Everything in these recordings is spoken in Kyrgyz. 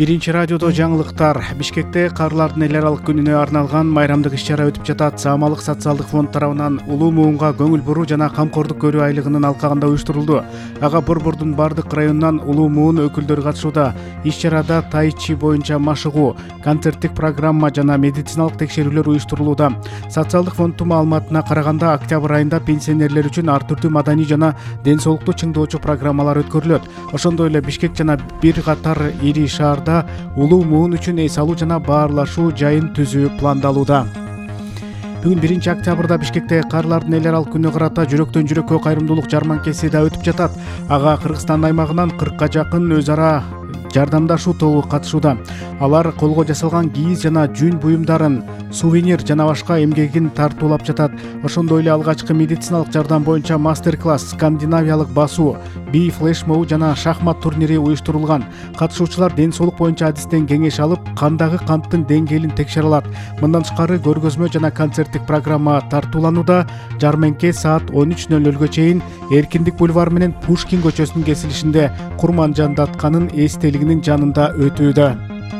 Биринчи радиодо жаңылыктар. Бишкекте карлардын эл аралык күнүнө арналган майрамдык иш-чара өтүп жатат. Саамалык социалдык фонд тарабынан улуу муунга көңүл буруу жана камкордук көрүү айлыгынын алкагында уюштурулду. Ага Борбордун бардык районунан улуу муун өкүлдөрү катышууда. Иш-чарада тайчи боюнча машыгуу, концерттик программа жана медициналык текшерүүлөр уюштурулууда. Социалдык фонддун маалыматына караганда, октябрь айында пенсионерлер үчүн ар түрдүү маданий жана ден соолукту чыңдоочу программалар өткөрүлөт. Ошондой эле Бишкек жана бир катар ири шаарда улуу муун үчүн эс алуу жана баарлашуу жайын түзүү пландалууда. Бүгүн 1-октябрда Бишкекте карлардын эл аралык күнүнө карата жүрөктөн жүрөккө кайрымдуулук жарманкеси да өтүп жатат. Ага Кыргызстан аймагынан 40ка жакын өз ара жардамдашуу тобу катышууда. Алар колго жасалган кийиз жана жүн буюмдарын, сувенир жана башка эмгегин тартуулап жатат. Ошондой эле алгачкы медициналык жардам боюнча мастер-класс, скандинавиялык басуу, би флешмоб жана шахмат турнири уюштурулган. Катышуучулар ден соолук боюнча адистен кеңеш алып, кандагы канттын деңгээлин текшере алат. Мындан тышкары көргөзмө жана концерттик программа тартууланууда. Жарманке саат 13:00 чейин Эркиндик бульвары менен Пушкин көчөсүнүн кесилишинде Курманжан Датканын эстелигинин жанында өтүүдө.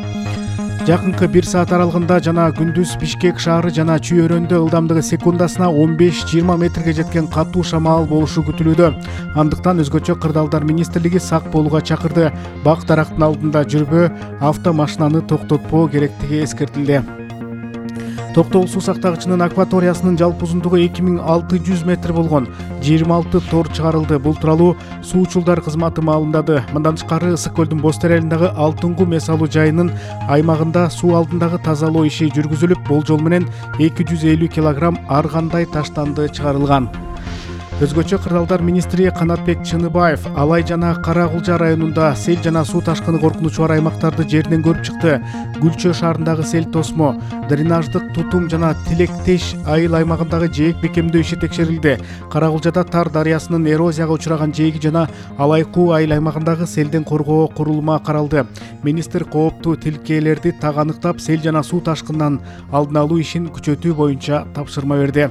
Жакынкы 1 саат аралыгында жана күндүз Бишкек шаары жана Чүй-өрөндө ылдамдыгы секундасына 15-20 метрге жеткен катуу шамал болушу күтүлүүдө. Андыктан өзгөчө кырдаалдар министрлиги сак болууга чакырды. Бак дарактын алдында жүрбөө, автомашинаны токтотпоо керектиги эскертилди. Токтогул суу сактагычынын акваториясынын жалпы узундугу 2600 метр болгон 26 тор чыгарылды. Бул тууралуу суучулдар кызматы маалымдады. Мындан тышкары Ысык көлдүн Бостер айылындагы Алтын кум эс алуу жайынын аймагында суу алдындагы тазалоо иши жүргүзүлүп, болжол менен 250 килограмм ар кандай таштанды чыгарылган. Өзгөчө кырдаалдар министри Канатбек Чыныбаев Алай жана Каракулжа районунда сел жана суу ташкыны коркунучу бар аймактарды жерден көрүп чыкты. Гүлчө шаарындагы сел тосмо, дренаждык тутум жана Тилектеш айыл аймагындагы жээк бекемдөө иши текшерилди. Каракулжада Тар дарыясынын эрозияга учураган жээги жана Алайкуу айыл аймагындагы селден коргоо курулма каралды. Министр кооптуу тилкелерди так аныктап, сел жана суу ташкынынан алдын алуу ишин күчөтүү боюнча тапшырма берди.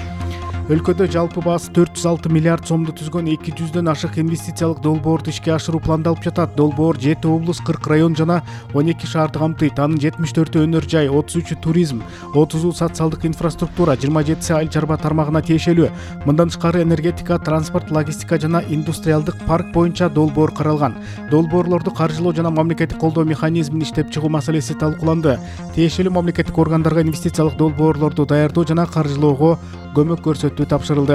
Өлкөдө жалпы баасы 406 миллиард сомду түзгөн 200дөн ашык инвестициялык долбоорду ишке ашыруу пландалып жатат. Долбоор 7 облус, 40 район жана 12 шаарды камтыйт. Анын 74 өнөр жай, 33 туризм, 30 социалдык инфраструктура, 27 айыл чарба тармагына тиешелүү. Мындан тышкары энергетика, транспорт, логистика жана индустриалдык парк боюнча долбоор каралган. Долбоорлорду каржылоо жана мамлекеттик колдоо механизмин иштеп чыгуу маселеси талкууланды. Тиешелүү мамлекеттик органдарга инвестициялык долбоорлорду даярдоо жана каржылоого көмөк көрсөтүү тапшырылды.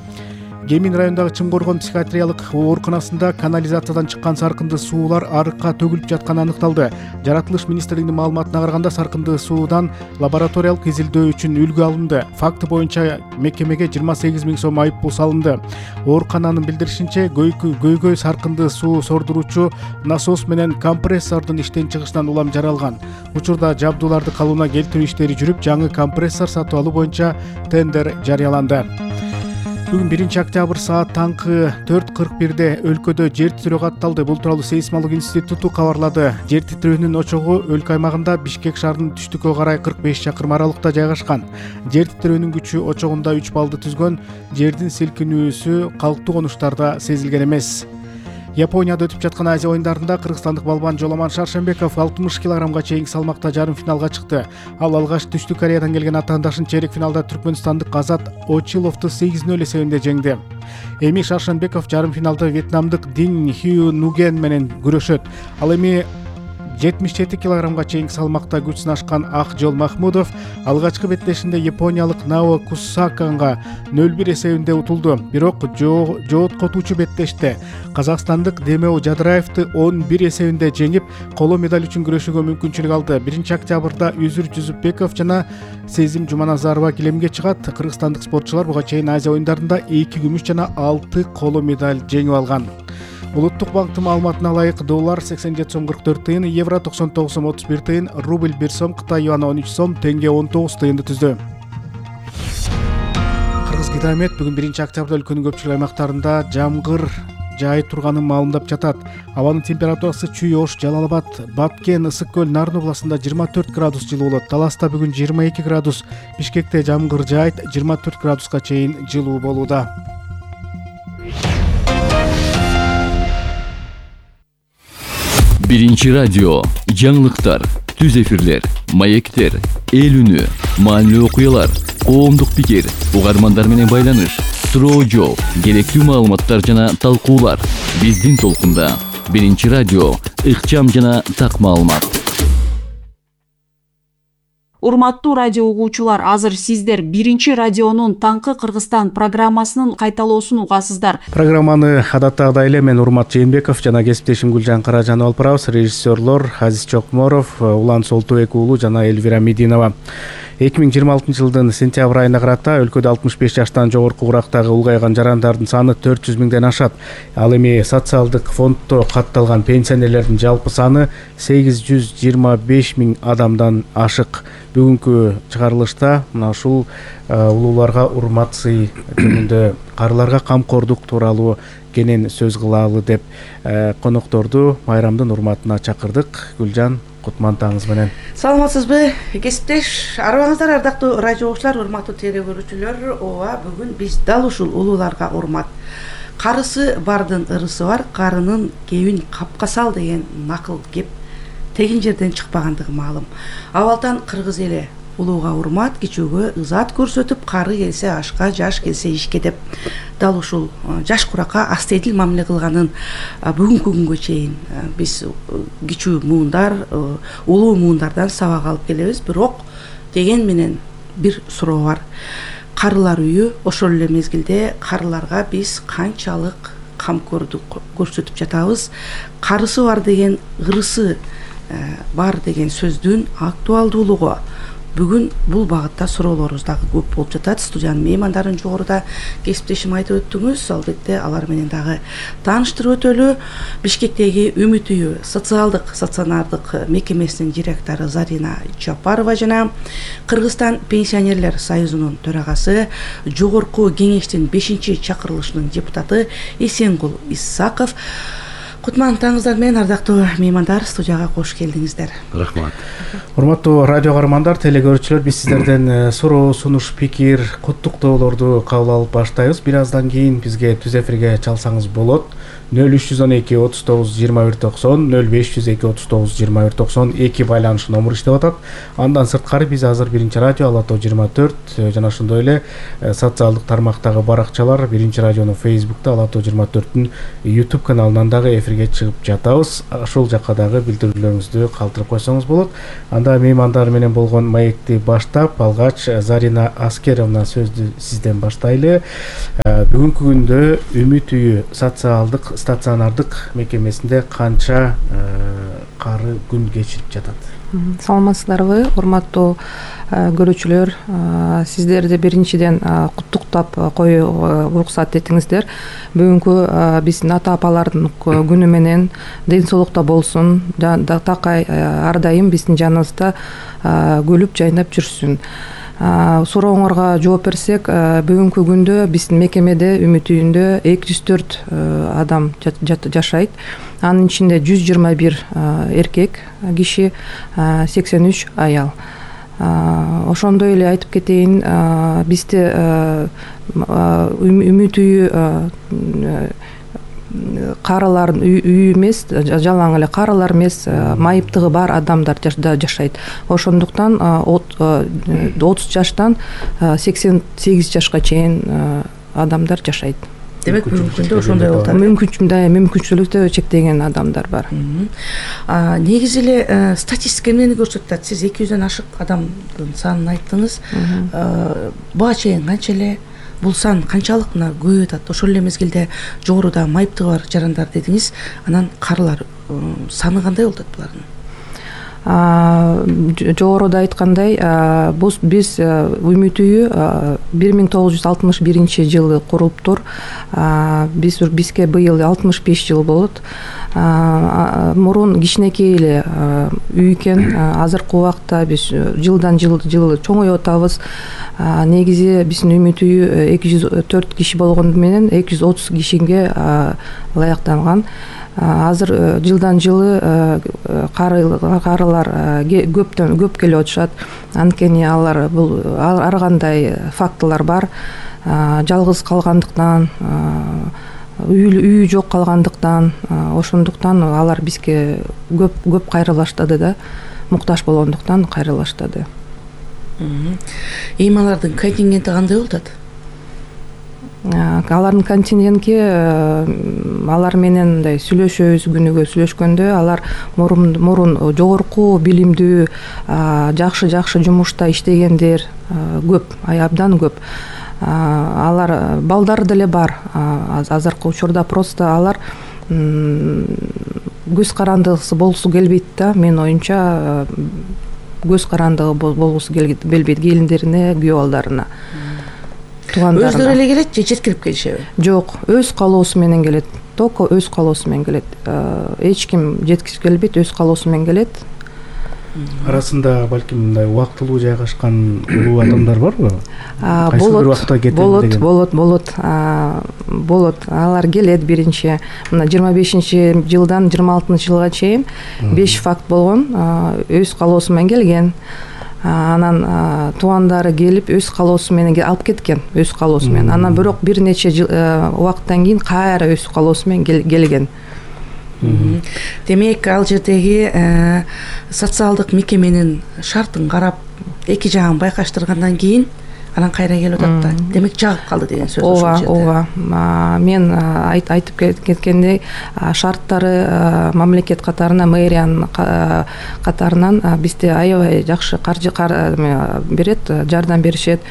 Кемин районундагы Чымкоргон психиатриялык ооруканасында канализациядан чыккан саркынды суулар арыкка төгүлүп жатканы аныкталды. Жаратылыш министрлигинин маалыматына караганда, саркынды суудан лабораториялык изилдөө үчүн үлгү алынды. Факты боюнча мекемеге 28 000 сом айыппул салынды. Оорукананын билдиришинче, көйгөй саркынды суу сордуруучу насос менен компрессордун иштен чыгышынан улам жаралган. Учурда жабдууларды калыбына келтирүү иштери жүрүп, жаңы компрессор сатып алуу боюнча тендер жарыяланды. Бүгүн 1-октябрь саат таңкы 4:41-де өлкөдө жер титирөө катталды. Бул тууралуу сейсмология институту кабарлады. Жер титирөөнүн очогу өлкө аймагында Бишкек шаарынын түштүккө карай 45 чакырым аралыкта жайгашкан. Жер титирөөнүн күчү очогунда 3 баллды түзгөн. Жердин силкинүүсү калктуу конуштарда сезилген эмес. Японияда өтүп жаткан Азия оюндарында кыргызстандык балбан Жоламан Шаршенбеков 60 килограммга чейинки салмакта жарым финалга чыкты. Ал алгач Түштүк Кореядан келген атаандашын чейрек финалда түркмөнстандык Азат Очиловду 8-0 эсебинде жеңди. Эми Шаршенбеков жарым финалда вьетнамдык Дин Хью Нуген менен күрөшөт. Ал эми 77 килограммга чейинки салмакта күч сынашкан Акжол Махмудов алгачкы беттешинде япониялык Нао Кусаканга 0-1 эсебинде утулду. Бирок жооткотуучу беттеште казакстандык Демеу Жадыраевди 11 эсебинде жеңип, коло медаль үчүн күрөшүүгө мүмкүнчүлүк алды. 1-октябрда Үзүр Жүзүпбеков жана Сезим Жуманазарова килемге чыгат. Кыргызстандык спортчулар буга чейин Азия оюндарында 2 күмүш жана 6 коло медаль жеңип алган. Улуттук банктын маалыматына ылайык доллар 87 сом 44 тыйын, евро 99 сом 31 тыйын, рубль 1 сом, Кытай юаны 13 сом, теңге 19 тыйынды түздү. Кыргыз Гидромет бүгүн 1-октябрда өлкөнүн көпчүлүк аймактарында жамгыр жай турганын маалымдап жатат. Абанын температурасы Чүй, Ош, Жалал Абад, Баткен, Ысык көл, Нарын областында 24 градус жылуу болот. Таласта бүгүн 22 градус, Бишкекте жамгыр жаайт, 24 градуска чейин жылуу болууда. Биринчи радио жаңылыктар, түз эфирлер, маектер, эл үнү, маанилүү окуялар, коомдук пикир, угармандар менен байланыш, суроо жооп, керектүү маалыматтар жана талкуулар. Биздин толкунда Биринчи радио, ыкчам жана так маалымат. Урматтуу радио угуучулар, азыр сиздер Биринчи радионун Таңкы Кыргызстан программасынын кайталоосун угасыздар. Программаны адаттагыдай эле мен Урмат Жээнбеков жана кесиптешим Гүлжан Каражанова алып барабыз. Режиссерлор Азиз Чокморов, Улан Солтубек уулу жана Элвира Мединова. 2026 жылдын сентябрь айына карата өлкөдө 65 жаштан жогорку курактагы улгайган жарандардын саны 400 миңден ашат. Ал эми социалдык фонддо катталган пенсионерлердин жалпы саны 825 миң адамдан ашык. Бүгүнкү чыгарылышта мына ушул улууларга урмат сый жөнүндө, карыларга камкордук тууралуу кенен сөз кылалы деп конокторду майрамдын урматына чакырдык. Гүлжан, кутман таңыңыз менен. Саламатсызбы, кесиптеш? Арыбаңыздар, ардактуу радио угуучулар, урматтуу теле көрүүчүлөр. Ооба, бүгүн биз дал ушул улууларга урмат. Карысы бардын ырысы бар, карынын кебин капка сал деген накыл кеп тегин жерден чыкпагандыгы маалым. Абалдан кыргыз эли улууга урмат, кичүүгө ызаат көрсөтүп, кары келсе ашка, жаш келсе ишке деп дал ушул жаш куракка астедил мамиле кылганын бүгүнкү күнгө чейин биз кичүү муундар, улуу муундардан сабак алып келебиз. Бирок деген менен бир суроо бар. Карылар үйү, ошол эле мезгилде карыларга биз канчалык камкордук көрсөтүп жатабыз? Карысы бар деген, ырысы бар деген сөздүн актуалдуулугу бүгүн бул багытта суроолорубуз дагы көп болуп жатат. Студиянын меймандарын жогоруда кесиптешим айтып өттүңүз. Албетте алар менен дагы тааныштырып өтөлү. Бишкектеги Үмүт үйү социалдык стационардык мекемесинин директору Зарина Чапарова жана Кыргызстан пенсионерлер союзунун төрагасы, жогорку кеңештин 5-чакырылышынын депутаты Эсенгул Исаков. Кутман таңыңыздар менен, ардактуу меймандар, студияга кош келдиңиздер. Рахмат. Урматтуу радио каармандар, теле көрүүчүлөр, биз сиздерден суроо, сунуш, пикир, куттуктоолорду кабыл алып баштайбыз. Бир аздан кийин бизге түз эфирге чалсаңыз болот. 0312 39 21 90, 0502 39 21 92 байланыш номуру иштеп атат. Андан сырткары биз азыр Биринчи радио, Ала Тоо 24 жана ошондой эле социалдык тармактагы баракчалар, Биринчи радионун Facebook'та, Ала Тоо 24'ün YouTube каналынан дагы эфирге чыгып жатабыз. Ошол жакка дагы билдирүүлөрүңүздү калтырып койсоңуз болот. Анда меймандар менен болгон маекти баштап алгач, Зарина Аскеровна сөздү сизден баштайлы. Бүгүнкү күндө Үмүт үйү социалдык стационардык мекемесинде канча кары күн кечирип жатат? Саламатсыздарбы, урматтуу көрүүчүлөр? Сиздерди биринчиден куттуктап коюуга уруксат этиңиздер. Бүгүнкү биздин ата апалардын күнү менен ден соолукта болсун, такай ар дайым биздин жаныбызда күлүп жайнап жүрсүн. Сурооңорго жооп берсек, бүгүнкү күндө биздин мекемеде, Үмүт үйүндө 204 адам жашайт. Анын ичинде 121 эркек киши, 83 аял. Ошондой эле айтып кетейин, бизде Үмүт үйү карылардын үйү эмес, жалаң эле карылар эмес, майыптыгы бар адамдар жашайт. Ошондуктан 30 жаштан 88 жашка чейин адамдар жашайт. Демек бүгүнкү күндө ошондой болот. Мүмкүнчүлүктө чектеген адамдар бар. Негизи эле статистика эмнени көрсөтөт? Сиз 200дөн ашык адамдын санын айттыңыз. Буга чейин канча эле, бул сан канчалык көбөйүп атат? Ошол эле мезгилде жогоруда майыптыгы бар жарандар дедиңиз. Анан карылар саны кандай болуп атат булардын? Жогоруда айткандай, биз Үмүт үйү 1961 жылы курулуптур. Бизге быйыл 65 жыл болот. Мурун кичинекей эле үй экен. Азыркы убакта биз жылдан жыл чоңоюп атабыз. Негизи биздин Үмүт үйү 204 киши болгону менен 230 кишиге ылайыктанган. Азыр жылдан жылы карылар көп келип атышат. Анткени алар бул ар кандай фактылар бар. Жалгыз калгандыктан, үй жок калгандыктан, ошондуктан алар бизге көп кайрылыштады да, муктаж болгондуктан кайрылыштады. Эми алардын контингенти кандай болуп атат? Алардын контингенти алар менен мындай сүйлөшөбүз, күнүгө сүйлөшкөндө алар мурун жогорку билимдүү, жакшы жумушта иштегендер көп, абдан көп. Алар балдары деле бар. Азыркы учурда просто алар көз карандыгысы болсу келбейт да. Менин оюмча көз карандыгы болгусу келбейт келиндерине, күйөө балдарына. Өздөрү эле келет же жеткирип келишеби? Жок, өз каалоосу менен келет. Только өз каалоосу менен келет. Эч ким жеткизип келбейт, өз каалоосу менен келет. Арасында балким мындай убактылуу жайгашкан улуу адамдар барбы? Болот. Алар келет биринчи. Мына 25-жылдан 26-жылга чейин 5 факт болгон, өз каалоосу менен келген. Анан туугандары келип өз каалоосу менен алып кеткен, өз каалоосу менен. Анан бирок бир нече убакыттан кийин кайра өз каалоосу менен келген. Демек, ал жердеги социалдык мекеменин шартын карап, эки жагын байкаштыргандан кийин анан кайра келип атат да. Демек, жагып калды деген сөз ошол жерде. Ооба. Мен айтып кеткендей, шарттары мамлекет катарына, мэриянын катарынан бизде аябай жакшы каржы берет, жардам беришет.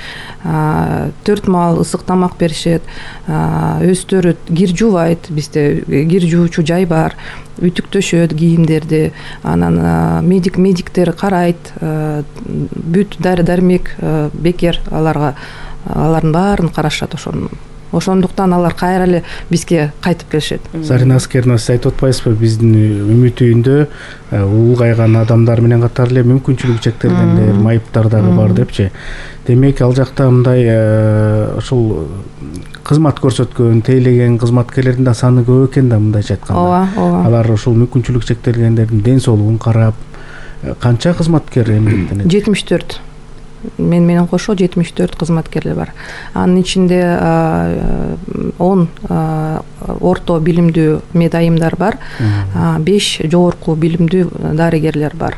4 маал ысык тамак беришет. Өздөрү кир жуубайт, бизде кир жуучу жай бар. Үтүктөшөт кийимдерди. Анан медиктер карайт. Бүт дары-дармек бекер аларга, алардын баарын карашат ошондуктан алар кайра эле бизге кайтып келишет. Зарина Аскеровна, сиз айтып атпайсызбы, биздин үмүт үйүндө улгайган адамдар менен катар эле мүмкүнчүлүгү чектелгендер, майыптар дагы бар депчи. Демек, ал жакта мындай ошол кызмат көрсөткөн, тейлеген кызматкерлердин да саны көп экен да, мындайча айтканда. Ооба. Алар ошол мүмкүнчүлүгү чектелгендердин ден соолугун карап, канча кызматкер эмгектенет? 74. Менен кошо 74 кызматкерлер бар. Анын ичинде 10 орто билимдүү медайымдар бар, 5 жогорку билимдүү дарыгерлер бар.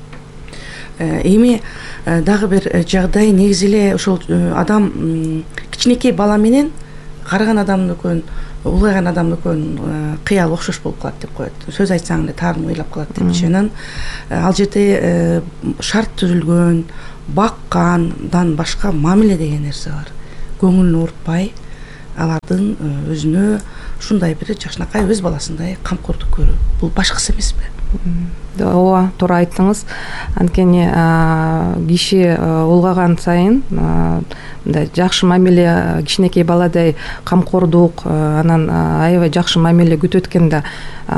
Эми дагы бир жагдай, негизи эле ошол адам кичинекей бала менен карыган адамдыкын, улгайган адамдыкын кыял окшош болуп калат деп коет. Сөз айтсаң эле таарын ыйлап калат депчи. Анан ал жерде шарт түзүлгөн, баккандан башка мамиле деген нерсе бар. Көңүлүн урутпай, алардын өзүнө ушундай бир жакшынакай өз баласындай камкордук көрүү. Бул башкысы эмеспи? Ооба, туура айттыңыз. Анткени киши улгаган сайын мындай жакшы мамиле, кичинекей баладай камкордук, анан аябай жакшы мамиле күтөт экен да.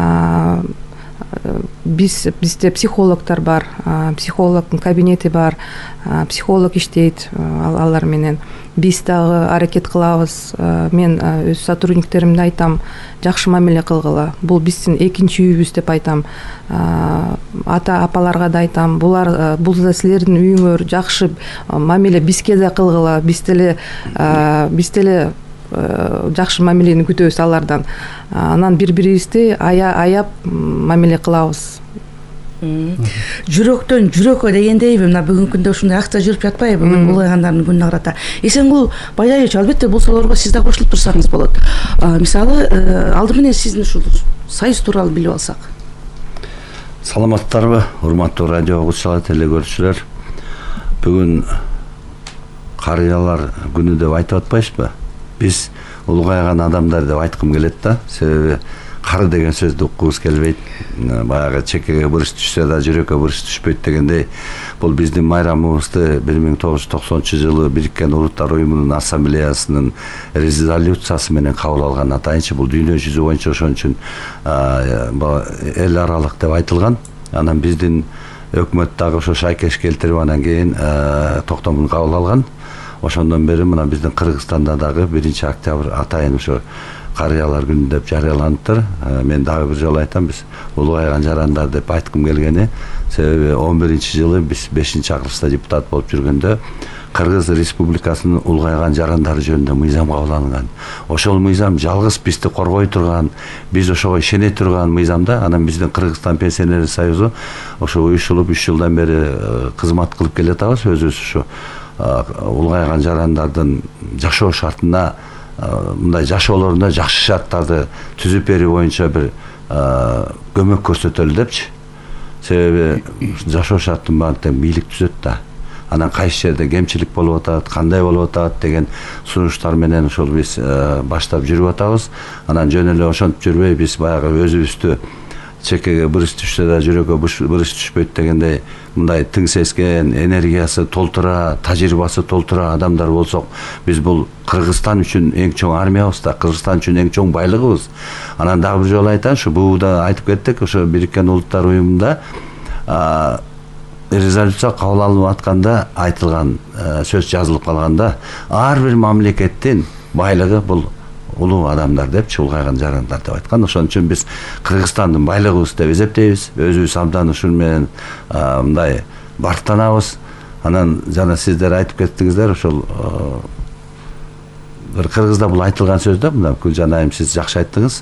Бизде психологдор бар, психологдун кабинети бар, психолог иштейт алар менен. Биз дагы аракет кылабыз. Мен өз сотрудниктеримде айтам, жакшы мамиле кылгыла. Бул биздин экинчи үйүбүз деп айтам. Ата апаларга да айтам, бул да силердин үйүңөр, жакшы мамиле бизге да кылгыла. Биз деле жакшы мамилени күтөбүз алардан. Анан бири-бирибизди аяп мамиле кылабыз. Жүрөктөн жүрөккө дегендей, мына бүгүнкү күндө ушундай акция жүрүп жатпайбы, бүгүн улгайгандардын күнүнө карата. Эсенгул Байдалиевич, албетте бул суроолорго сиз да кошулуп турсаңыз болот. Мисалы, алды менен сиздин ушул союз тууралуу билип алсак. Саламаттарбы, урматтуу радио угуучулар, телекөрүүчүлөр. Бүгүн карыялар күнү деп айтып атпайсызбы? Биз улгайган адамдар деп айткым келет да. Себеби кары деген сөздү уккубуз келбейт. Баягы чекеге бурус түшсө да жүрөккө бурус түшпөйт дегендей, бул биздин майрамыбызды 1990-жылы Бириккен Улуттар уюмунун ассамблеясынын резолюциясы менен кабыл алган. Атайынча бул дүйнө жүзү боюнча ошон үчүн эл аралык деп айтылган. Анан биздин өкмөт дагы ошо шайкеш келтирип анан кийин токтомун кабыл алган. Ошондон бери мына биздин Кыргызстанда дагы 1-октябрь атайын ошо карыялар күнү деп жарыяланыптыр. Мен дагы бир жолу айтам, биз улгайган жарандар деп айткым келгени, себеби 11-жылы биз 5-чакырылышта депутат болуп жүргөндө Кыргыз Республикасынын улгайган жарандары жөнүндө мыйзам кабыл алынган. Ошол мыйзам жалгыз бизди коргой турган, биз ошого ишене турган мыйзамда. Анан биздин Кыргызстан пенсионерлер союзу ошо уюшулуп 3 жылдан бери кызмат кылып келатабыз. Өзүбүз ушу улгайган жарандардын жашоо шартына, мындай жашоолоруна жакшы шарттарды түзүп берүү боюнча бир көмөк көрсөтөлү депчи. Себеби жашоо шартын баарын тең бийлик түзөт да. Анан кайсы жерде кемчилик болуп атат, кандай болуп атат деген сунуштар менен ошол биз баштап жүрүп атабыз. Анан жөн эле ошентип жүрбөй биз баягы өзүбүздү чекеге бырыс түшсө да жүрөккө бырыс түшпөйт дегендей мындай тың сескен, энергиясы толтура, тажрыйбасы толтура адамдар болсок, биз бул Кыргызстан үчүн эң чоң армиябыз да, Кыргызстан үчүн эң чоң байлыгыбыз. Анан дагы бир жолу айтайын, ушу бууда айтып кеттик, ошо Бириккен Улуттар уюмунда резолюция кабыл алынып атканда айтылган сөз жазылып калганда, ар бир мамлекеттин байлыгы бул улуу адамдар депчи, улгайган жарандар деп айткан. Ошон үчүн биз Кыргызстандын байлыгыбыз деп эсептейбиз. Өзүбүз абдан ушун менен мындай бартанабыз. Анан жана сиздер айтып кеттиңиздер, ошол бир Кыргызда бул айтылган сөз да, мына Гүлжан айым сиз жакшы айттыңыз.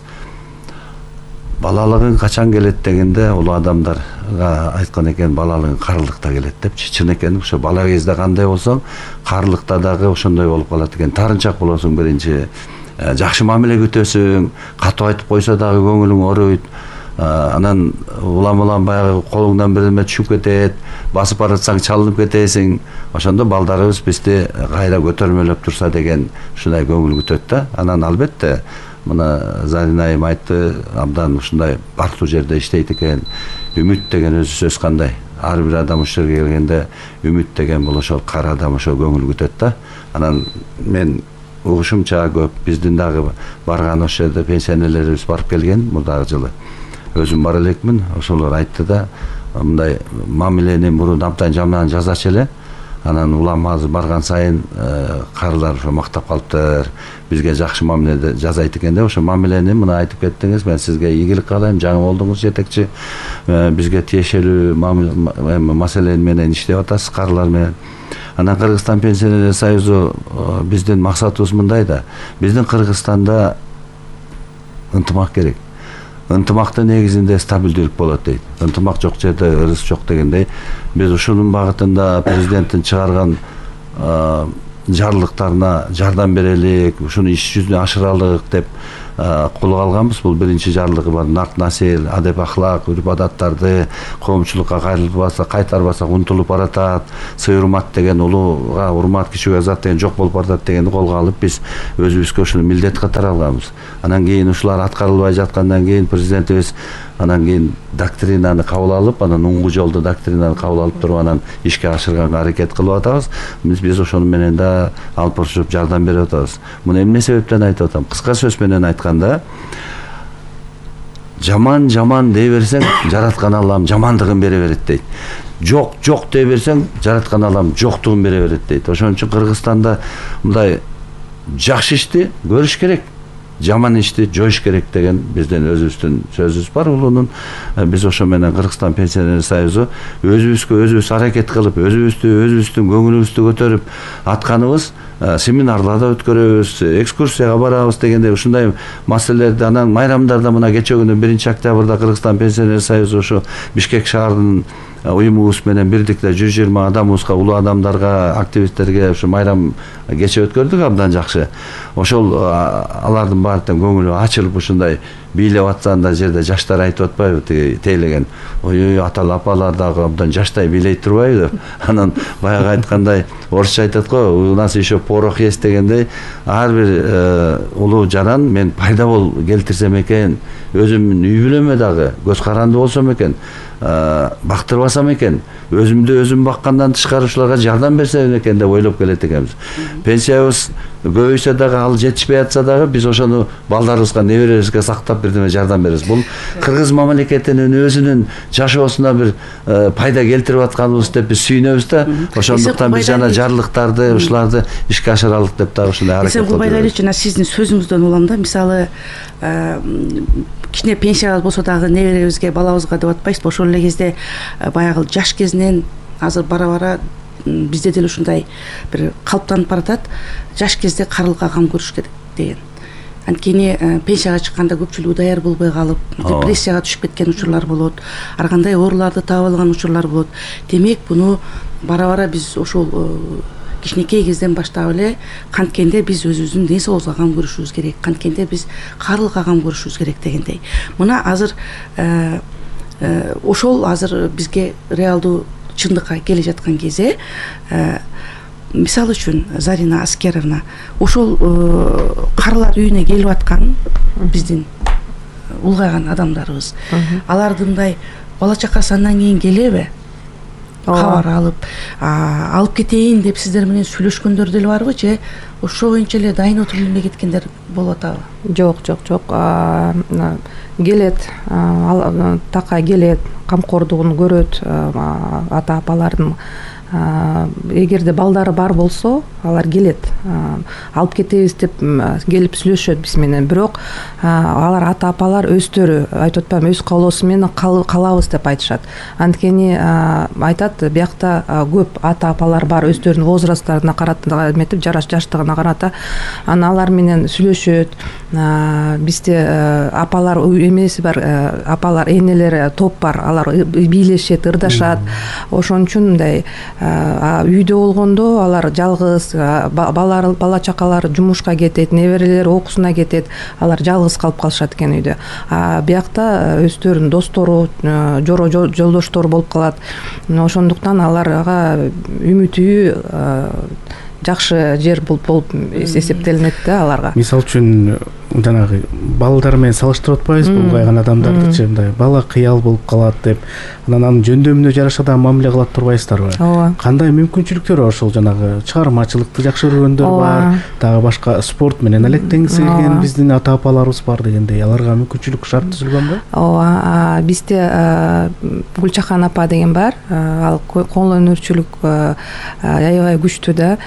Балалыгың качан келет дегенде улуу адамдарга айткан экен, балалыгың карылыкта келет депчи. Чын экен, ошо бала кезде кандай болсоң, карылыкта дагы ошондой болуп калат экен. Тарынчак болосуң биринчи. Жакшы мамиле күтөсүң, катуу айтып койсо дагы көңүлүң оруйт. Анан улам баягы колуңдан бирдеме түшүп кетет, басып баратсаң чалынып кетесиң. Ошондо балдарыбыз бизди кайра көтөрмөлөп турса деген ушундай көңүл күтөт да. Анан албетте мына Зарина айым айтты, абдан ушундай бартуу жерде иштейт экен. Үмүт деген өзү сөз кандай. Ар бир адам ушул жерге келгенде үмүт деген бул ошол кара адам ошо көңүл күтөт да. Анан мен угушумча көп биздин дагы барган ошол жерде пенсионерлерибиз барып келген мурдагы жылы. Өзүм бара элекмин, ошолор айтты да, мындай мамилени мурун абдан жаман жасачу эле. Анан улам азыр барган сайын карылар ошо мактап калыптыр, бизге жакшы мамиле жасайт экен деп. Ошо мамилени мына айтып кеттиңиз, мен сизге ийгилик каалайм, жаңы болдуңуз жетекчи. Бизге тиешелүү маселе менен иштеп атасыз карылар менен. Анан Кыргызстан пенсионерлер союзу биздин максатыбыз мындай да. Биздин Кыргызстанда ынтымак керек. Ынтымактын негизинде стабилдүүлүк болот дейт. Ынтымак жок жерде ырыс жок дегендей. Биз ушунун багытында президенттин чыгарган жарлыктарына жардам берелик, ушуну иш жүзүнө ашыралык деп колго алганбыз. Бул биринчи жарлыгы бар. Нарт насил, адеп ахлак, үрп адаттарды коомчулукка кайтарбасак унутулуп баратат. Сый урмат деген улууга урмат, кичүүгө азат деген жок болуп баратат дегенди колго алып биз өзүбүзгө ушуну милдет катары алганбыз. Анан кийин ушулар аткарылбай жаткандан кийин президентибиз анан кийин доктринаны кабыл алып, анан уңгу жолду доктринаны кабыл алып туруп анан ишке ашырганга аракет кылып атабыз. Биз ошону менен да алып барып жардам берип атабыз. Муну эмне себептен айтып атам? Кыска сөз менен айтканда, жаман дей берсең, жараткан Аллам жамандыгын бере берет дейт. Жок дей берсең, жараткан Аллам жоктугун бере берет дейт. Ошон үчүн Кыргызстанда мындай жакшы ишти көрүш керек, жаман ишти жоюш керек деген биздин өзүбүздүн сөзүбүз бар. Улунун биз ошо менен Кыргызстан пенсионерлер союзу өзүбүз аракет кылып, өзүбүздүн көңүлүбүздү көтөрүп атканыбыз, семинарларда өткөрөбүз, экскурсияга барабыз дегендей ушундай маселелерди. Анан майрамдарда мына кече күнү 1-октябрда Кыргызстан пенсионерлер союзу ошо Бишкек шаарынын уюмубуз менен бирдикте 120 адамыбызга, улуу адамдарга, активисттерге ушу майрам кече өткөрдүк, абдан жакшы. Ошол алардын баары тең көңүлү ачылып ушундай бийлеп атсанда жерде жаштар айтып атпайбы, тиги тейлеген ой аталы апалар дагы абдан жаштай бийлей турбайбы деп. Анан баягы айткандай орусча айтат го, у нас еще порох есть дегендей, ар бир улуу жаран мен пайда бол келтирсем экен, өзүмдүн үй бүлөмө дагы көз каранды болсом экен, бактырбасам экен, өзүмдү өзүм баккандан тышкары ушуларга жардам берсем экен деп ойлоп келет экенбиз. Пенсиябыз көбөйсө дагы, ал жетишпей атса дагы биз ошону балдарыбызга, неберебизге сактап бирдеме жардам беребиз. Бул кыргыз мамлекетинин өзүнүн жашоосуна бир пайда келтирип атканыбыз деп биз сүйүнөбүз да. Ошондуктан биз жана жарлыктарды ушуларды ишке ашыралык деп дагы ушундай аракет кылып кылбайлайлычы. Жана сиздин сөзүңүздөн улам да, мисалы кичине пенсиябыз болсо дагы неберебизге, балабызга деп атпайсызбы? Ошол эле кезде баягы жаш кезинен азыр бара бизде деле ушундай бир калыптанып баратат, жаш кезде карылга кам көрүш керек деген. Анткени пенсияга чыкканда көпчүлүгү даяр болбой калып, депрессияга түшүп кеткен учурлар болот, ар кандай ооруларды таап алган учурлар болот. Демек, буну бара-бара биз ошол кичинекей кезден баштап эле канткенде биз өзүбүздүн ден соолугубузга кам көрүшүбүз керек, канткенде биз карылга кам көрүшүбүз керек дегендей. Мына азыр ошол азыр бизге реалдуу чындыкка келе жаткан кезде, мисалы үчүн Зарина Аскеровна, ошол карылар үйүнө келип аткан биздин улгайган адамдарыбыз, аларды мындай бала чакасы андан кийин келеби? Кабар алып кетейин деп сиздер менен сүйлөшкөндөр деле барбы, же ошо боюнча эле дайын отуруп илинбей кеткендер болуп атабы? Жок. Келет, такай келет, камкордугун көрөт, ата апалардын. Эгерде балдары бар болсо, алар келет, алып кетебиз деп келип сүйлөшөт биз менен. Бирок алар ата апалар өздөрү, айтып атпайбы, өз каалоосу менен калабыз деп айтышат. Анткени айтат, биякта көп ата апалар бар, өздөрүнүн возрасттарына карата эметип, жаштыгына карата, алар менен сүйлөшөт. Бизде апалар эмеси бар, апалар, энелер топ бар, алар бийлешет, ырдашат. Ошон үчүн мындай үйдө болгондо алар жалгыз, бала чакалар жумушка кетет, неберелер окуусуна кетет, алар жалгыз калып калышат экен үйдө. Биякта өздөрүнүн достору, жолдоштору болуп калат. Ошондуктан аларга үмүт үйү жакшы жер болуп эсептелинет да аларга. Мисалы үчүн жанагы балдар менен салыштырып атпайбызбы, улгайган адамдардычы мындай бала кыял болуп калат деп, анан жөндөмүнө жараша да мамиле кылат турбайсыздарбы? Кандай мүмкүнчүлүктөр бар? Ошол жанагы чыгармачылыкты жакшы көргөндөр бар, дагы башка спорт менен алектенгиси келген биздин ата апаларыбыз бар дегендей, аларга мүмкүнчүлүк шарт түзүлгөнбү? Ооба, бизде Гүлчахан апа деген бар, ал кол өнөрчүлүк аябай күчтүү да.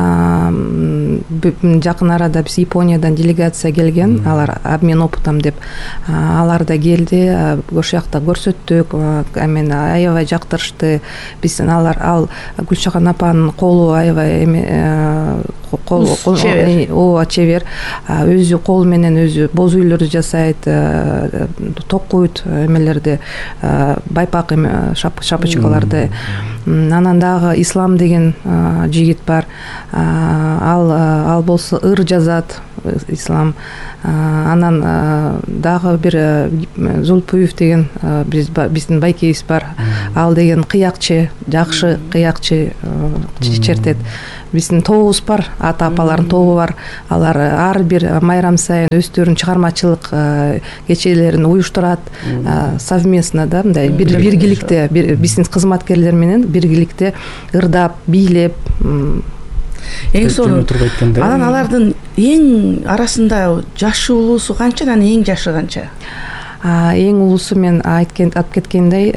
Жакын арада биз Япониядан делегация келген, алар обмен опытом деп, алар да келди, ошол жакта көрсөттүк, мен аябай жактырышты. Биз ал Гүлчахан апанын колу аябай чебер, өзү кол менен өзү боз үйлөрдү жасайт, токуйт, эмелерди, байпак шапочкаларды. Анан дагы Ислам деген жигит бар, ал болсо ыр жазат, Ислам. Анан дагы бир Зулпуев деген биздин байкебиз бар, ал деген кыякчы, жакшы кыякчы чертет. Биздин тобубуз бар, ата апалардын тобу бар. Алар ар бир майрам сайын өздөрүнүн чыгармачылык кечелерин уюштурат, совместно да, мындай биргиликте, биздин кызматкерлер менен биргиликте ырдап, бийлеп. Эң сонун. Анан алардын эң арасында жашы улуусу канча, анан эң жашы канча? Эң улуусу мен алып кеткендей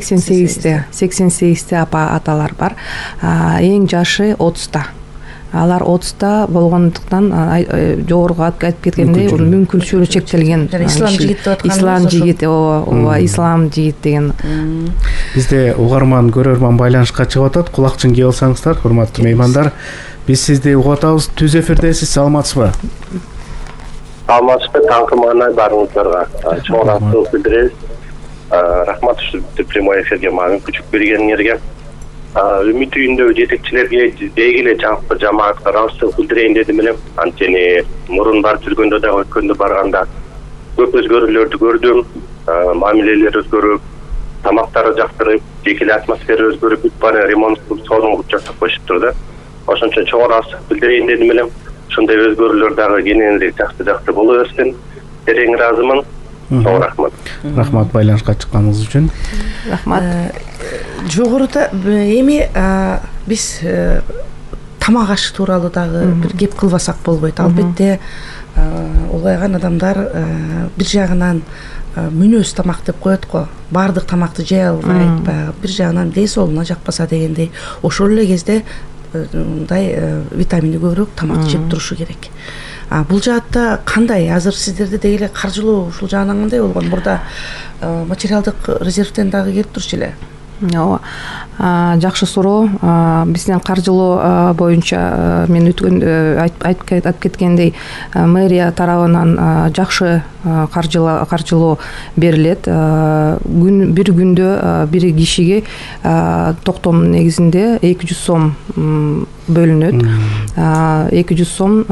88-те апа-аталар бар. Эң жашы 30-та. Алар 30-та болгондуктан жогоруга айтып кеткендей мүмкүнчүлүгү чектелген. Ислам жигит деп аткан. Ислам жигит, Ислам жигит деген. Бизде угарман, көрөрман байланышка чыгып атат. Кулакчын кие алсаңыздар, урматтуу меймандар. Биз сизди угуп атабыз. Түз эфирдесиз, саламатсызбы? Саламатсызбы, таңкы маанай барыңыздарга чоң ыраазычылык билдиребиз. Рахмат ушул прямой эфирге мага мүмкүнчүлүк бергениңерге. Үмүт үйүндө жетекчилерге дейгиле жалпы жамаатка ыраазычылык билдирейин дедим эле. Анткени мурун барып жүргөндө да, өткөндө барганда көп өзгөрүүлөрдү көрдүм. Мамилелер өзгөрүп, тамактары жактырып, жеке атмосфера өзгөрүп, бүт баары ремонт кылып жасап коюшуптур да. Ошончо чоң ыраазычылык билдирейин дедим эле. Ушундай өзгөрүүлөр дагы кененирээк жакшы боло берсин. Терең ыраазымын. Чоң рахмат. Рахмат байланышка чыкканыңыз үчүн. Рахмат. Жогоруда эми биз тамак аш тууралуу дагы бир кеп кылбасак болбойт. Албетте улгайган адамдар бир жагынан мүнөз тамак деп коет го. Баардык тамакты жей албайт, бир жагынан ден соолугуна жакпаса дегендей. Ошол эле кезде мындай витамини көбүрөөк тамак жеп турушу керек. Бул жаатта кандай? Азыр сиздерде дегеле каржылоо ушул жагынан кандай болгон? Мурда материалдык резервден дагы келип турчу эле. ооба, жакшы суроо. Биздин каржылоо боюнча мен өткөн айтып кеткендей, мэрия тарабынан жакшы каржылоо берилет. Бир күндө бир кишиге токтом негизинде 200 сом бөлүнөт. 200 сом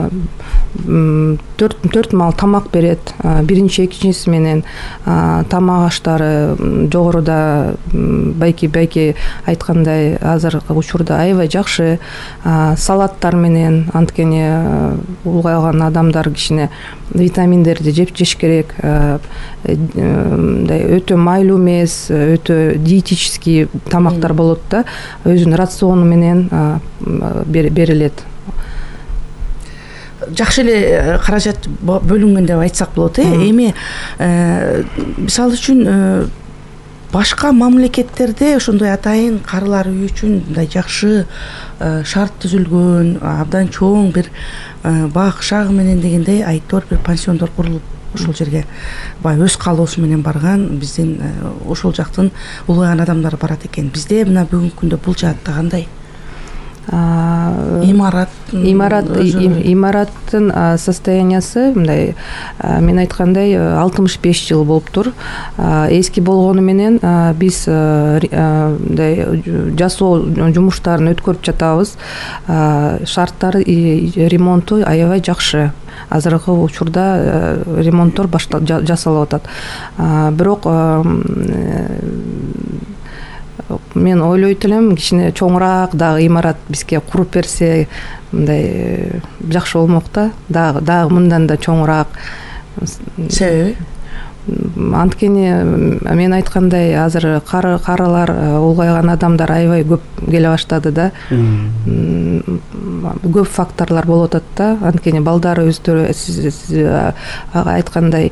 4 мал тамак берет. Биринчи, экинчиси менен тамак аштары жогоруда байки айткандай азыр учурда аябай жакшы. Салаттар менен, анткени улгайган адамдар кичине витаминдерди жеш керек. Өтө майлуу эмес, өтө диетический тамактар болот да, өзүнүн рациону менен берилет. Жакшы эле каражат бөлүнгөн деп айтсак болот. Эми мисалы үчүн башка мамлекеттерде ошондой атайын карылар үй үчүн мындай жакшы шарт түзүлгөн, абдан чоң бир бак шагы менен дегендей айтор бир пансиондор курулуп ошол жерге баягы өз каалоосу менен барган биздин ошол жактын улгайган адамдар барат экен. Бизде мына бүгүнкү күндө бул жаатта кандай? Имараттын состояниясы мындай, мен айткандай 65 жыл болуптур. Эски болгону менен биз жасоо жумуштарын өткөрүп жатабыз. Шарттары, ремонту аябай жакшы. Азыркы учурда ремонттор жасалып атат. Бирок мен ойлойт элем, кичине чоңураак дагы имарат бизге куруп берсе мындай жакшы болмок да. Дагы мындан да чоңураак. Себеби? Анткени мен айткандай, азыр карылар, улгайган адамдар аябай көп келе баштады да. Көп факторлор болуп атат да. Анткени балдары өздөрү айткандай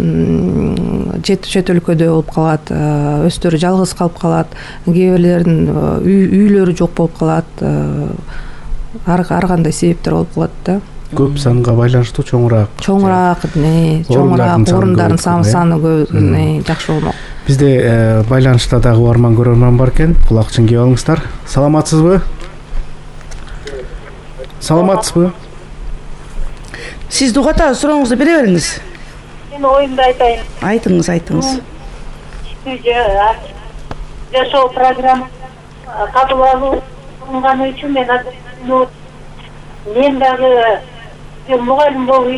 чет өлкөдө болуп калат, өздөрү жалгыз калып калат, кээ бирлердин үйлөрү жок болуп калат. Ар кандай себептер болуп калат да. Көп санга байланыштуу чоңураак орундардын саны жакшы болмок. Бизде байланышта дагы угарман көрөрман бар экен. Кулакчын кийип алыңыздар. Саламатсызбы? Сиз угатабыз, сурооңузду бере бериңиз. Мен оюмду айтайын. Айтыңыз. Жашоо программа кабыл алынганы үчүн мен дагы мугалим болуп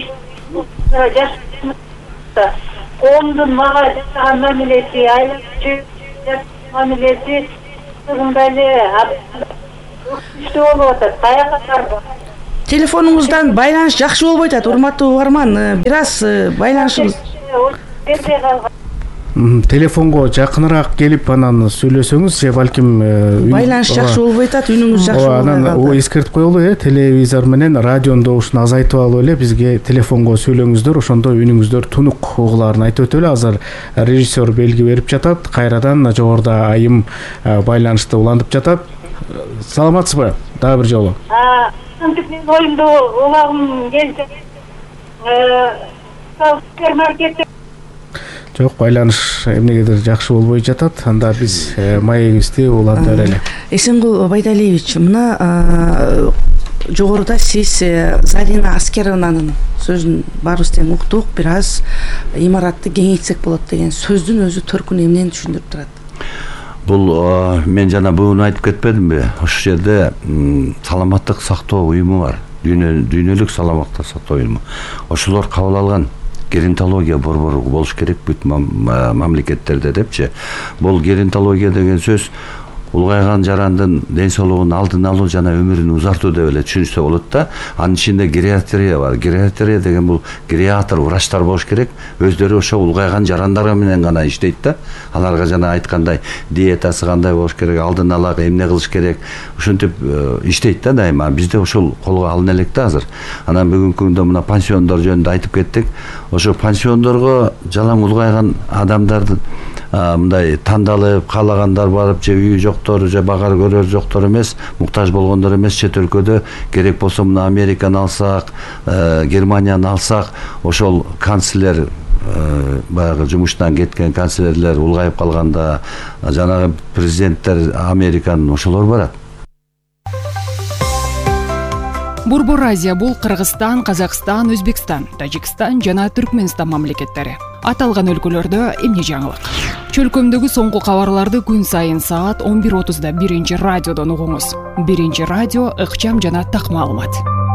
коомдун мага жасаган мамилеси, мамилеси мындай эле болуп атат. Каяка барбы? Телефонуңуздан байланыш жакшы болбой атат, урматтуу угарман. Бир аз байланышыңыз телефонго жакыныраак келип анан сүйлөсөңүз, же балким байланыш жакшы болбой атат, үнүңүз жакшы болбой атат. Анан эскертип коелу, телевизор менен радионун добушун азайтып алып эле бизге телефонго сүйлөңүздөр, ошондо үнүңүздөр тунук угулаарын айтып өтөлү. Азыр режиссер белги берип жатат, кайрадан жогоруда айым байланышты улантып жатат. Саламатсызбы? Дагы бир жолу. Мен оюмду улагым келди. Супермаркетте Жок, байланыш эмнегедир жакшы болбой жатат. Анда биз маегибизди улантып берели. Эсенгул Байдалиевич, мына жогоруда сиз Зарина Аскеровнанын сөзүн баарыбыз тең уктук. Бир аз имаратты кеңейтсек болот деген сөздүн өзү төркүнү эмнени түшүндүрүп турат? Бул мен жана бүгүн айтып кетпедимби? Ошол жерде саламаттык сактоо уюму бар. Дүйнөлүк саламаттык сактоо уюму. Ошолор кабыл алган геронтология борбору болуш керек бүт мамлекеттерде депчи. Бул геронтология деген сөз улгайган жарандын ден соолугунун алдын алуу жана өмүрүн узартуу деп эле түшүнсө болот да. Анын ичинде гериатрия бар. Гериатрия деген бул гериатр врачтар болуш керек. Өздөрү ошо улгайган жарандар менен гана иштейт да. Аларга жана айткандай диетасы кандай болуш керек, алдын ала эмне кылыш керек, ушинтип иштейт да дайыма. Бизде ошол колго алына элек да азыр. Анан бүгүнкү күндө мына пансиондор жөнүндө айтып кеттик. Ошо пансиондорго жалаң улгайган адамдардын мындай тандалып каалагандар барып, же үйү жоктор, же багар көрөр жоктор эмес, муктаж болгондор эмес, чет өлкөдө керек болсо мына Американы алсак, Германияны алсак, ошол канцлер баягы жумуштан кеткен канцлерлер улгайып калганда жанагы президенттер Американын ошолор барат. Борбор Азия бул Кыргызстан, Казакстан, Өзбекстан, Тажикстан жана Түркмөнстан мамлекеттери. Аталган өлкөлөрдө эмне жаңылык? Чөлкөмдөгү соңку кабарларды күн сайын саат 11:30да биринчи радиодон угуңуз. Биринчи радио ыкчам жана так маалымат.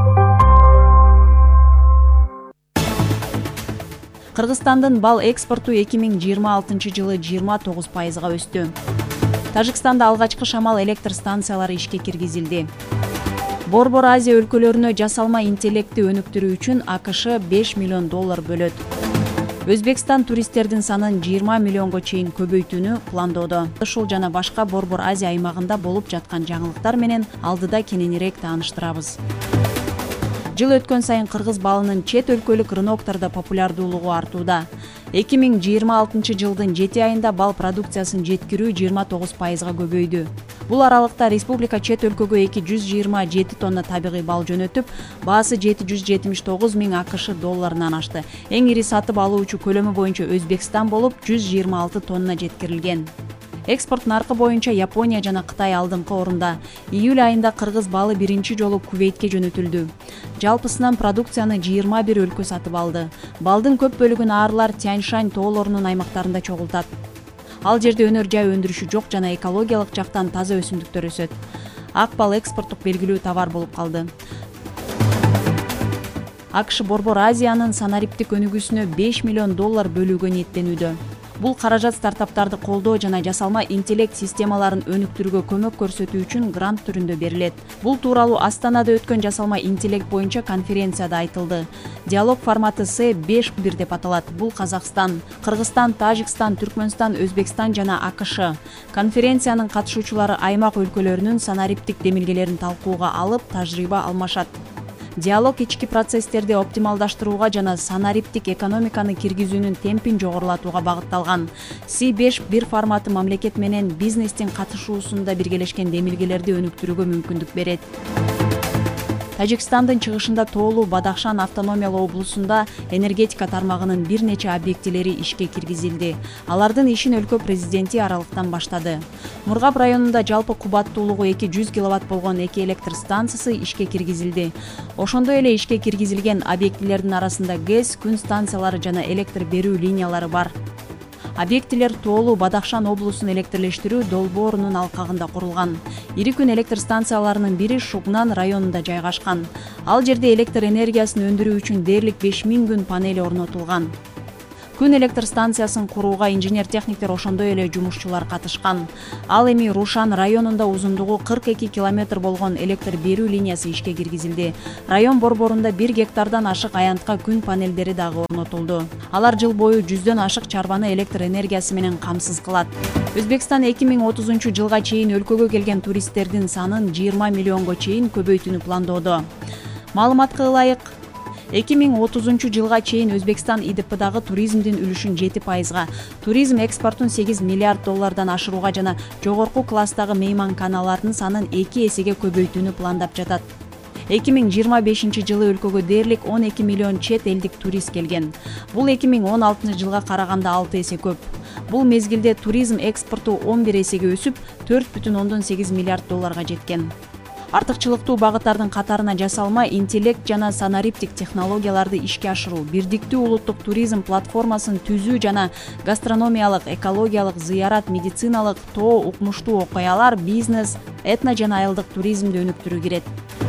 Кыргызстандын бал экспорту 2026 жылы 29%га өстү. Тажикстанда алгачкы шамал электр станциялары ишке киргизилди. Борбор Азия өлкөлөрүнө жасалма интеллектти өнүктүрүү үчүн АКШ $5 миллион бөлөт. Өзбекстан туристтердин санын 20 миллионго чейин көбөйтүүнү пландоодо. Ушул жана башка Борбор Азия аймагында болуп жаткан жаңылыктар менен алдыда кененирээк тааныштырабыз. Жыл өткөн сайын кыргыз балынын чет өлкөлүк рыноктарда популярдуулугу артууда. 2026 жылдын 7 айында бал продукциясын жеткирүү 29%га көбөйдү. Бул аралыкта республика чет өлкөгө 227 тонна табигый бал жөнөтүп, баасы $779 миң АКШ долларынан ашты. Эң ири сатып алуучу көлөмү боюнча Өзбекстан болуп 126 тонна жеткирилген. Экспорт наркы боюнча Япония жана Кытай алдыңкы орунда. Июль айында кыргыз балы биринчи жолу Кувейтке жөнөтүлдү. Жалпысынан продукцияны 21 өлкө сатып алды. Балдын көп бөлүгүн аарылар Тяньшань тоолорунун аймактарында чогултат. Ал жерде өнөр жай өндүрүшү жок жана экологиялык жактан таза өсүмдүктөр өсөт. Ак бал экспорттук белгилүү товар болуп калды. АКШ Борбор Азиянын санариптик өнүгүүсүнө $5 миллион бөлүүгө ниеттенүүдө. Бул каражат стартаптарды колдоо жана жасалма интеллект системаларын өнүктүрүүгө көмөк көрсөтүү үчүн грант түрүндө берилет. Бул тууралуу Астанада өткөн жасалма интеллект боюнча конференцияда айтылды. Диалог форматы С5-1 деп аталат. Бул Казакстан, Кыргызстан, Тажикстан, Түркмөнстан, Өзбекстан жана АКШ. Конференциянын катышуучулары аймак өлкөлөрүнүн санариптик демилгелерин талкууга алып, тажрыйба алмашат. Диалог ички процесстерди оптималдаштырууга жана санариптик экономиканы киргизүүнүн темпин жогорулатууга багытталган. С5-1 форматы мамлекет менен бизнестин катышуусунда биргелешкен демилгелерди өнүктүрүүгө мүмкүндүк берет. Тажикстандын чыгышында тоолуу Бадахшан автономиялуу облусунда энергетика тармагынын бир нече объектилери ишке киргизилди. Алардын ишин өлкө президенти аралыктан баштады. Мургап районунда жалпы кубаттуулугу 200 киловатт болгон 2 электр станциясы ишке киргизилди. Ошондой эле ишке киргизилген объектилердин арасында ГЭС, күн станциялары жана электр берүү линиялары бар. Объектилер тоолуу Бадахшан облусун электрлештирүү долбоорунун алкагында курулган. Ири күн электр станцияларынын бири Шугнан районунда жайгашкан. Ал жерде электр энергиясын өндүрүү үчүн дээрлик 5000 күн панели орнотулган. Күн электр станциясын курууга инженер-техниктер ошондой эле жумушчулар катышкан. Ал эми Рушан районунда узундугу 42 километр болгон электр берүү линиясы ишке киргизилди. Район борборунда 1 гектардан ашык аянтка күн панелдери дагы орнотулду. Алар жыл бою 100дөн ашык чарбаны электр энергиясы менен камсыз кылат. Өзбекстан 2030 жылга чейин өлкөгө келген туристтердин санын 20 миллионго чейин көбөйтүүнү пландоодо. Маалыматка ылайык 2030 жылга чейин Өзбекстан ИДПдагы туризмдин үлүшүн 7%га, туризм экспортун $8 миллиард ашырууга жана жогорку класстагы мейманканалардын санын 2 эсеге көбөйтүүнү пландап жатат. 2025 жылы өлкөгө дээрлик 12 миллион чет элдик турист келген. Бул 2016 жылга караганда 6 эсе көп. Бул мезгилде туризм экспорту 11 эсеге өсүп, $4,8 миллиард жеткен. Артыкчылыктуу багыттардын катарына жасалма интеллект жана санариптик технологияларды ишке ашыруу, бирдиктүү улуттук туризм платформасын түзүү жана гастрономиялык, экологиялык, зыярат, медициналык, тоо, укмуштуу окуялар, бизнес, этно жана айылдык туризмди өнүктүрүү кирет.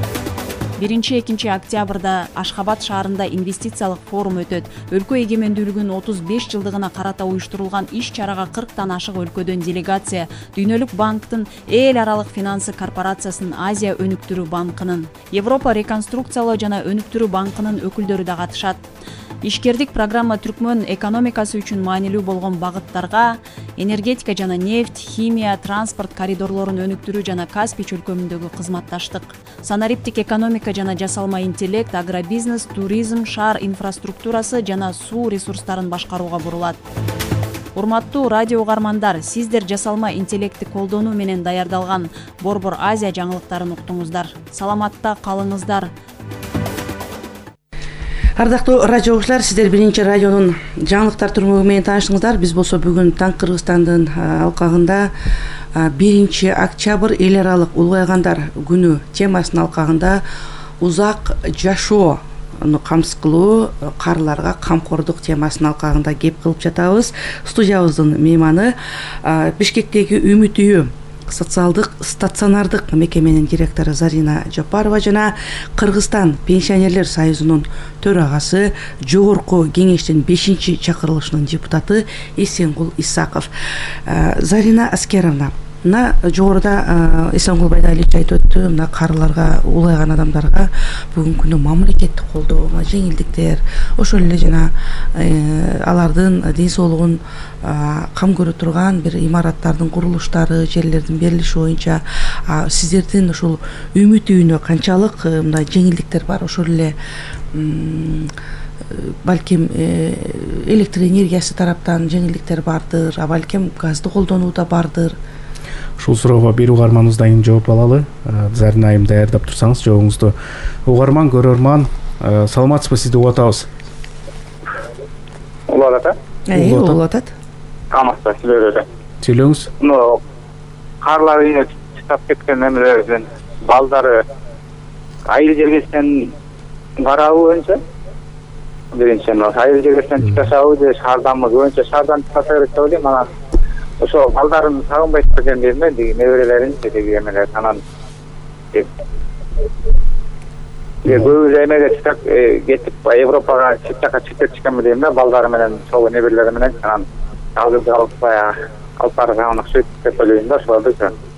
1-2 октябрда Ашхабад шаарында инвестициялык форум өтөт. Өлкө эгемендүүлүгүнүн 35 жылдыгына карата уюштурулган иш-чарага 40тан ашык өлкөдөн делегация, Дүйнөлүк банктын, эл аралык финансы корпорациясынын, Азия өнүктүрүү банкынын, Европа реконструкциялоо жана өнүктүрүү банкынын өкүлдөрү да катышат. Ишкердик программа Түркмөн экономикасы үчүн маанилүү болгон багыттарга энергетика жана нефть, химия, транспорт коридорлорун өнүктүрүү жана Каспий чөлкөмүндөгү кызматташтык, санариптик экономика жана жасалма интеллект, агробизнес, туризм, шаар инфраструктурасы жана суу ресурстарын башкарууга бурулат. Урматтуу радио угармандар, сиздер жасалма интеллектти колдонуу менен даярдалган Борбор Азия жаңылыктарын уктуңуздар. Саламатта калыңыздар. Ардактуу радио угуучулар, сиздер биринчи радионун жаңылыктар түрмөгү менен тааныштыңыздар. Биз болсо бүгүн Таң Кыргызстандын алкагында 1 октябрь эл аралык улгайгандар күнү темасынын алкагында узак жашоону камсыз кылуу, карыларга камкордук темасынын алкагында кеп кылып жатабыз. Студиябыздын мейманы Бишкектеги Үмүт үйү социалдык стационардык мекеменин директору Зарина Жапарова жана Кыргызстан пенсионерлер союзунун төрагасы, жогорку кеңештин 5-чакырылышынын депутаты Эсенгул Исаков. Зарина Аскеровна, мына жогоруда Эсенгул Байдалиевич айтып өттү, мына карыларга, улайган адамдарга бүгүнкү күнү мамлекеттик колдоо, жеңилдиктер, ошол эле жана алардын ден соолугун кам көрө турган бир имараттардын курулуштары, жерлердин берилиши боюнча сиздердин ушул Үмүт үйүнө канчалык мындай жеңилдиктер бар? Ошол эле балким электр энергиясы тараптан жеңилдиктер бардыр, балким газды колдонууда бардыр. Ушул суроого бир угарманыбыз дайым жооп алалы. Зарина айым даярдап турсаңыз жообуңузду. Угарман, көрөрман, саламатсызбы, сизди угуп атабыз. Улуу ата. Улуу атат. Камакта сүйлөдү. Сүйлөңүз. Карлар үйүнө чыгып кеткен эмелердин балдары айыл жергесинен барабы боюнча? Биринчиден айыл жергесинен чыкпашабы же шаардамы боюнча шаардан чыкпаса керек деп ойлойм. Анан ошо балдарын сагынбайт экен дейм мен, неберелерин деги эмелер анан көбү эмеге чыгып кетип Европага чыгып чыкканмы дейм да, балдары менен, ошол неберелери менен анан жалгыз калып алып барган окшойт деп ойлойм да, ошолорду.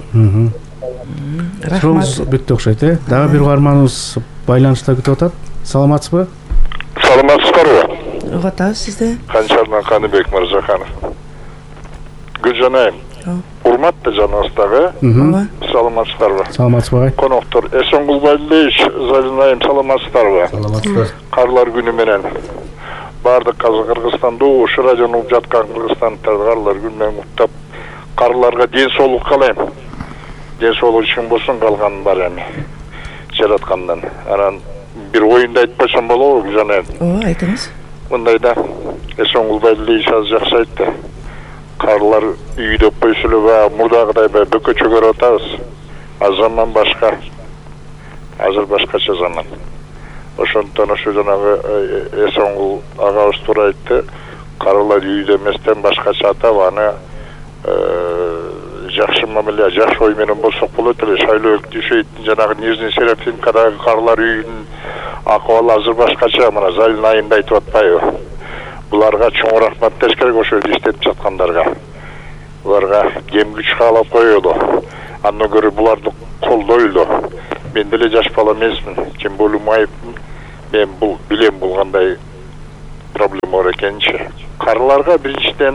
Сурооңуз бүттү окшойт, Дагы бир угарманыбыз байланышта күтүп атат. Саламатсызбы? Саламатсызбарбы? Угуп атабыз сизди. Канчарман Каныбек Мырзаханов. Гүлжан айым, урматтуу жаныбыздагы, саламатсыздарбы? Саламатсызбы? Коноктор Эсенгул Байдалиевич, Зарина айым, саламатсыздарбы? Саламатсыздар. Карлар күнү менен бардык Кыргызстанда ушу радиону угуп жаткан кыргызстандыктарды карлар күнү менен куттап, карларга ден соолук каалайм. Ден соолук үчүн болсун, калган бар эми жараткандан. Анан бир оюнду айтпасам болобу, Гүлжан айым? Ооба, айтыңыз. Мындайда Эсенгул Байдалиевич азыр жакшы айтты. Карлар үйдө койсулуп, мурдагыдай бөкө чөгөрүп атабыз. Заман башка. Азыр башкача заман. Ошондон ошо жанагы Эсенгул агабыз туура айтты. Карлар үйдө эместен башкача атап, аны жакшы мамиле, жакшы ой менен болсок болот эле. Шайлоо түшөйт, жанагы Нижний Серапинкадагы карлар үйүнүн акыбалы азыр башкача. Мына Зарина айымда айтып атпайбы? Буларга чоң рахматташ керек, ошол жерде иштеп жаткандарга. Буларга кем күч каалап коелу. Андан көрө буларды колдойлу. Мен деле жаш бала эмесмин, ким болмайбын. Мен бул билем бул кандай проблема бар экенинчи. Карларга биринчиден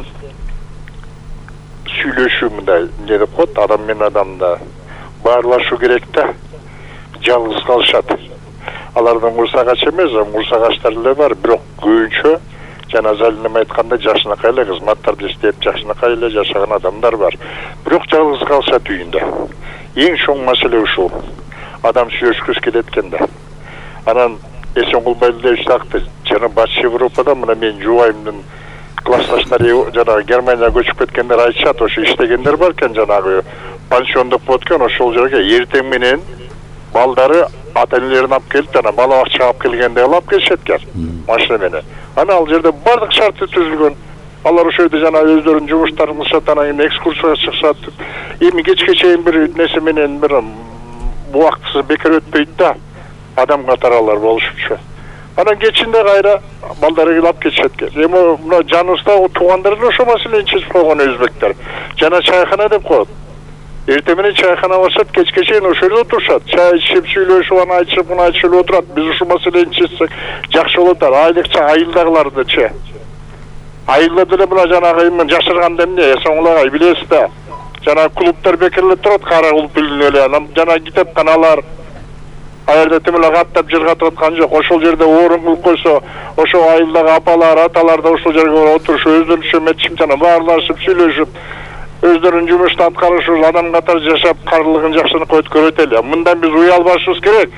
сүйлөшүү мындай эмне деп коет, адам менен адамда баарлашуу керек да. Жалгыз калышат. Алардын курсагач эмес, курсагачлар эле бар, бирок көбүнчө жана Залинем айткандай жашынакай эле кызматтарды иштеп, жашынакай эле жашаган адамдар бар. Бирок жалгыз калышат үйүндө. Эң чоң маселе ушул. Адам сүйлөшкүсү келет экен да. Анан Эсенгул Байдалиевич акты, жана Батыш Европада мына мен жубайымдын классташтары жанагы Германияга көчүп кеткендер айтышат, ошо иштегендер бар экен, жанагы пансиондук болот экен, ошол жерге эртең менен балдары ата-энелерин алып келип, жана бала бакчага алып келгенде алып келишет экен машина менен. Ана ал жерде бардык шарт түзүлгөн. Алар ошол жерде жана өздөрүнүн жумуштарын кылышат, анан кийин экскурсияга чыкышат. Эми кечке чейин бир нерсе менен бир убактысы бекер өтпөйт да. Адам катаралар болушупчу. Анан кечинде кайра балдары алып кетишет экен. Эми мына жаныбызда туугандар эле ошол маселени чечип койгон өзбектер. Жана чайхана деп коет. Эртең менен чайхана башат, кечке чейин ошол жерде отурушат. Чай ичип, сүйлөшүп, аны айтышып, муну айтышып отурат. Биз ушул маселени чечсек жакшы болот. Айрыкча айылдагыларды айылда деле мына жанагы жашырганда эмне, Эсенгул агай билесиз да. Жана клубтар бекер эле турат, кара клуб билинип эле. Анан жана китепканалар аерде темеле каттап жыргатып аткан жок. Ошол жерде орун кылып койсо, ошол айылдагы апалар, аталар да ошол жерге отурушуп, өздөрүнчө метчип жана баарлашып, сүйлөшүп, өздөрүнүн жумушту аткарышып, адам катары жашап, карлыгын жакшынакай өткөрөт эле. Мындан биз уялбашыбыз керек.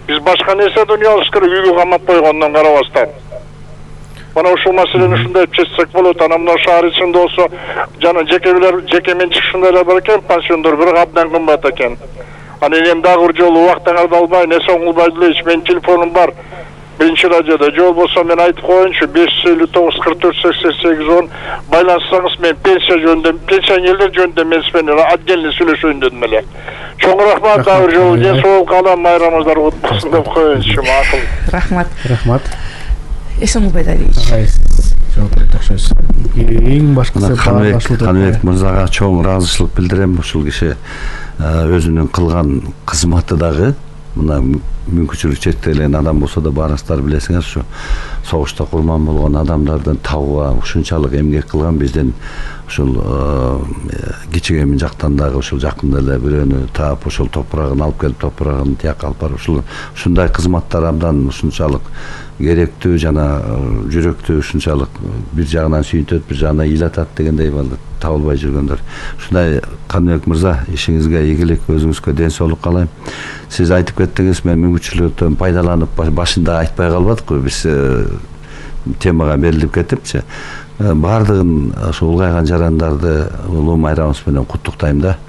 Биз башка нерсе дуниябыз кирип үйгө камап койгондон карабастан. Мына ушул маселени ушундай чечсек болот. Анан мына шаар ичинде болсо жана жеке менчик ушундайлар бар экен, пансиондор бирок абдан кымбат экен. Анан эми дагы бир жолу убактыңарды албай, нерсе оңулбай эле, менин телефонум бар. Биринчи радиода жол болсо мен айтып коеюнчу 559 44 88 10 байланышсаңыз мен пенсия жөнүндө, пенсионерлер жөнүндө мен менен отдельно сүйлөшөйүн дедим эле. Чоң рахмат, дагы бир жолу ден соолук алам, майрамыңыздар кут болсун деп коеюнчу. Макул. Рахмат. Эсенбай Алиевич. Жооп айтакчысыз. Эң башкысы Каныбек мырзага чоң ыраазычылык билдирем. Ушул киши өзүнүн кылган кызматы дагы мына мүмкүнчүлүгү чектелген адам болсо да баарыңыздар билесиңер, ушу согушта курман болгон адамдардын табууга ушунчалык эмгек кылган. Бизден ушул кичигемин жактан дагы ушул жакында эле бирөөнү таап, ошол топурагын алып келип, топурагын тияка алып барып, ушундай кызматтар абдан ушунчалык керектүү жана жүрөктүү, ушунчалык бир жагынан сүйүнтөт, бир жагынан ыйлатат дегендей табылбай жүргөндөр. Ушундай Каныбек мырза, ишиңизге ийгилик, өзүңүзгө ден соолук каалайм. Сиз айтып кеттиңиз, мен мүмкүнчүлүктөн пайдаланып башында айтпай калбадыкпы, биз темага берилип кетипчи. Бардыгын ошо улгайган жарандарды улуу майрамыбыз менен куттуктайм да.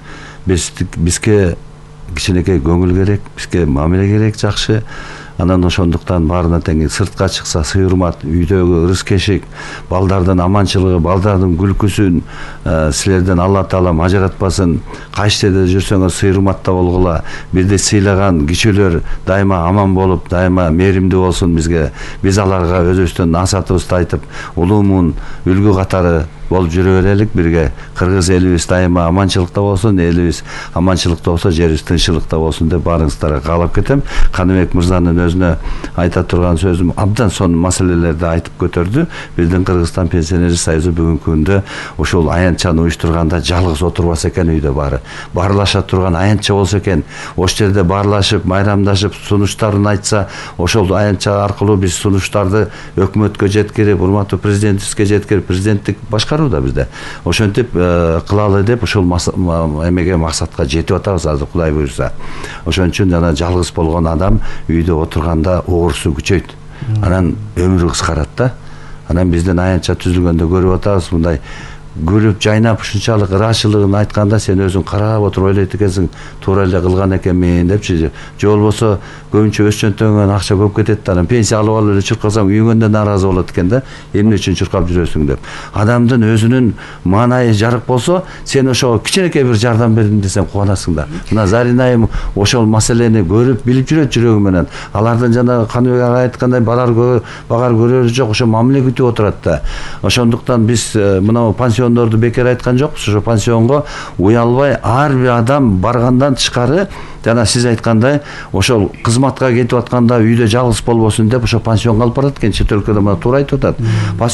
Бизге кичинекей көңүл керек, бизге мамиле керек жакшы. Анан ошондуктан баарына тең сыртка чыкса сый-урмат, үйдөгү ырыс-кешик, балдардын аманчылыгы, балдардын күлкүсүн силерден Алла Таала ажыратпасын. Кайсы жерде жүрсөңөр сый-урматта болгула. Бирди сыйлаган кишилер дайыма аман болуп, дайыма мээримдүү болсун бизге. Биз аларга өзүбүздүн насаатыбызды айтып, улуумун үлгү катары болуп жүрө берелик бирге. Кыргыз элибиз дайыма аманчылыкта болсун, элибиз аманчылыкта болсо, жерибиз тынччылыкта болсун деп баарыңыздарга каалап кетем. Каныбек мырзанын өзүнө айта турган сөзүм абдан сонун маселелерди айтып көтөрдү. Биздин Кыргызстан пенсионерлер союзу бүгүнкү күндө ошол аянтчаны уюштурганда жалгыз отурбас экен үйдө баары. Баарлаша турган аянтча болсо экен, ошол жерде баарлашып, майрамдашып, сунуштарын айтса, ошол аянтча аркылуу биз сунуштарды өкмөткө жеткирип, урматтуу президентибизге жеткирип, президенттик башкарууда бизде. Ошентип кылалы деп ошол эмеге максатка жетип атабыз азыр Кудай буйрса. Ошон үчүн жана жалгыз болгон адам үйдө отурганда оорусу күчөйт. Анан өмүрү кыскарат да. Анан бизден аянтча түзүлгөндө көрүп атабыз, мындай күлүп жайнап ушунчалык ыраазычылыгын айтканда сен өзүң карап отуруп ойлойт экенсиң, туура эле кылган экенмин депчи. Же болбосо көбүнчө өз чөнтөгүңөн акча көп кетет да, анан пенсия алып алып эле чуркасаң үйүңөн да нааразы болот экен да. Эмне үчүн чуркап жүрөсүң деп. Адамдын өзүнүн маанайы жарык болсо, сен ошого кичинекей бир жардам бердим десең кубанасың да. Мына Зарина айым ошол маселени көрүп, билип жүрөт жүрөгү менен. Алардын жана Каныбек ага айткандай багар көрөрү жок, ошо мамиле күтүп отурат да. Ошондуктан биз мына пансиондорду бекер айткан жокпуз. Ошо пансионго уялбай ар бир адам баргандан тышкары, жана сиз айткандай ошол кызматка кетип атканда үйдө жалгыз болбосун деп ошо пансионго алып барат экен. Чет өлкөдө мына туура айтып атат.